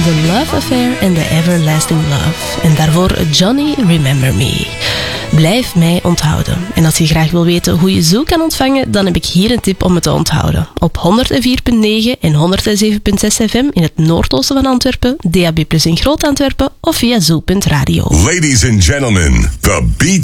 The Love Affair en The Everlasting Love. En daarvoor Johnny Remember Me. Blijf mij onthouden. En als je graag wil weten hoe je zo kan ontvangen, dan heb ik hier een tip om het te onthouden. Op 104.9 en 107.6 FM in het noordoosten van Antwerpen, DAB+ in Groot-Antwerpen of via zo.radio. Ladies and gentlemen, the beat